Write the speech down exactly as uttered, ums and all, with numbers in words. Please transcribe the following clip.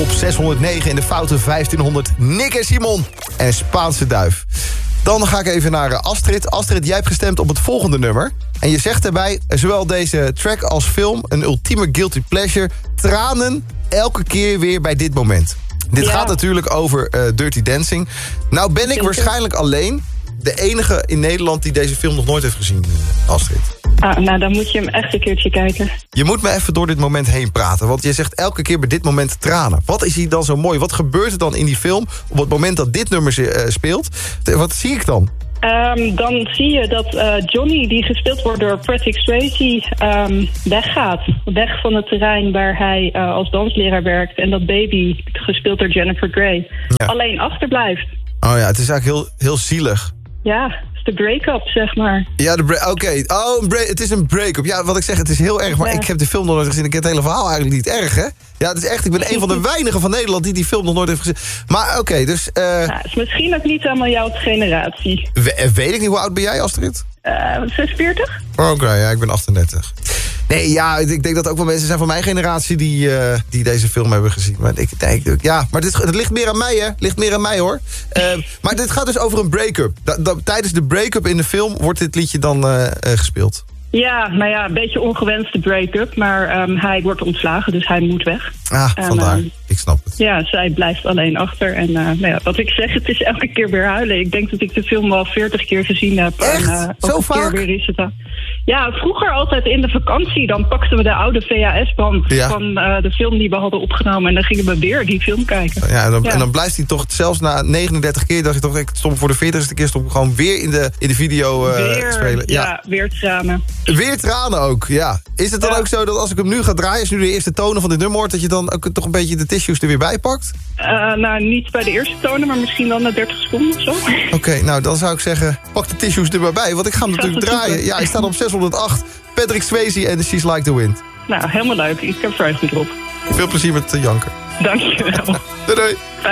Op zeshonderdnegen in de foute vijftienhonderd Nick en Simon en Spaanse Duif. Dan ga ik even naar Astrid. Astrid, jij hebt gestemd op het volgende nummer. En je zegt daarbij, zowel deze track als film... een ultieme guilty pleasure. Tranen elke keer weer bij dit moment. Dit ja. gaat natuurlijk over uh, Dirty Dancing. Nou ben ik waarschijnlijk alleen de enige in Nederland... die deze film nog nooit heeft gezien, uh, Astrid. Ah, nou, dan moet je hem echt een keertje kijken. Je moet me even door dit moment heen praten. Want je zegt elke keer bij dit moment tranen. Wat is hier dan zo mooi? Wat gebeurt er dan in die film... op het moment dat dit nummer uh, speelt? Wat zie ik dan? Um, dan zie je dat uh, Johnny, die gespeeld wordt door Patrick Swayze... Um, weggaat. Weg van het terrein waar hij uh, als dansleraar werkt. En dat Baby, gespeeld door Jennifer Grey, ja. alleen achterblijft. Oh ja, het is eigenlijk heel, heel zielig. Ja, de break-up, zeg maar. Ja, de break. Oké. Okay. Oh, break, het is een break-up. Ja, wat ik zeg, het is heel erg. Maar ja. ik heb de film nog nooit gezien. Ik ken het hele verhaal eigenlijk niet erg, hè? Ja, het is echt. Ik ben een van de weinigen van Nederland die die film nog nooit heeft gezien. Maar oké, okay, dus... Uh... Ja, het is misschien ook niet helemaal jouw generatie. We, weet ik niet, hoe oud ben jij, Astrid? Uh, zesenveertig. Oké, okay, ja, ik ben achtendertig. Nee, ja, ik denk dat ook wel mensen zijn van mijn generatie die, uh, die deze film hebben gezien. Maar ik denk, ja, maar dit, het ligt meer aan mij, hè? Het ligt meer aan mij, hoor. Uh, maar dit gaat dus over een break-up. Da, da, tijdens de break-up in de film wordt dit liedje dan uh, uh, gespeeld. Ja, nou ja, een beetje ongewenste break-up. Maar um, hij wordt ontslagen, dus hij moet weg. Ah, en, vandaar. Uh, ik snap het. Ja, zij blijft alleen achter. En uh, nou ja, wat ik zeg, het is elke keer weer huilen. Ik denk dat ik de film wel veertig keer gezien heb. Echt? En, uh, Zo vaak? Keer weer is het, uh, ja, vroeger altijd in de vakantie. Dan pakten we de oude V H S-band ja. van uh, de film die we hadden opgenomen. En dan gingen we weer die film kijken. Ja, en dan, ja. en dan blijft hij toch, zelfs na negenendertig keer... dacht je toch, ik stop voor de veertigste keer... stop gewoon weer in de, in de video uh, weer, spelen. Ja, ja, weer tranen. Weer tranen ook, ja. Is het dan ja. ook zo dat als ik hem nu ga draaien... als nu de eerste tonen van dit nummer hoort... dat je dan ook toch een beetje de tissues er weer bij pakt? Uh, nou, niet bij de eerste tonen, maar misschien dan na dertig seconden of zo. Oké, okay, nou dan zou ik zeggen... pak de tissues er maar bij, want ik ga hem natuurlijk draaien. Ja, hij staat op zeshonderdacht. Patrick Swayze en She's Like the Wind. Nou, helemaal leuk. Ik heb vreugde erop. Veel plezier met uh, janken. Dankjewel. Doei doei.